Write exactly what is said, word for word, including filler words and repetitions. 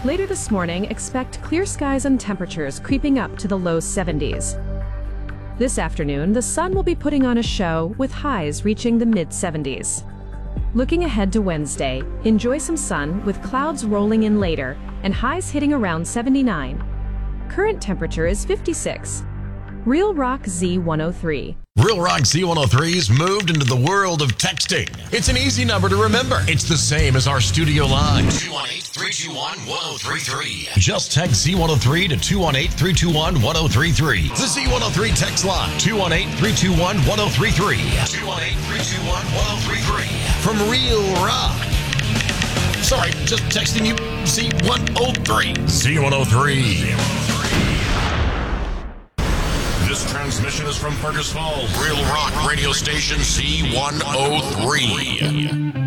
Later this morning, expect clear skies and temperatures creeping up to the low seventies. This afternoon, the sun will be putting on a show with highs reaching the mid seventies. Looking ahead to Wednesday, enjoy some sun with clouds rolling in later and highs hitting around seventy-nine. Current temperature is fifty-six. Real Rock Z one oh three. Real Rock Z one oh three's moved into the world of texting. It's an easy number to remember. It's the same as our studio line. two one eight, three two one, one oh three three. Just text Z one oh three to two one eight, three two one, one oh three three. The Z one oh three text line. two one eight, three two one, one oh three three. two one eight, three two one, one oh three three. From Real Rock. Sorry, just texting you Z one oh three. Z one oh three. This transmission is from Fergus Falls. Real Rock Radio Station Z one oh three.